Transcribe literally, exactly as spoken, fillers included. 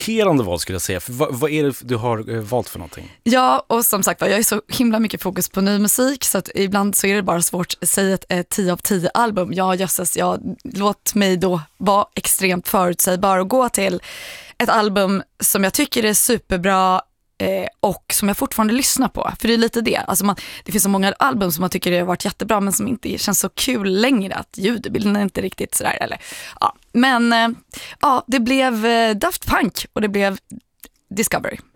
chockerande val skulle jag säga. För vad, vad är det du har eh, valt för någonting? Ja, och som sagt, jag är så himla mycket fokus på ny musik så att ibland så är det bara svårt att säga ett, ett tio av tio album. Ja, jösses, ja, låt mig då vara extremt förutsägbar och gå till ett album som jag tycker är superbra eh, och som jag fortfarande lyssnar på. För det är lite det. Alltså man, det finns så många album som man tycker har varit jättebra men som inte känns så kul längre. Att ljudbilden är inte riktigt sådär. Eller, ja. Men eh, ja, det blev eh, Daft Punk och det blev Discovery.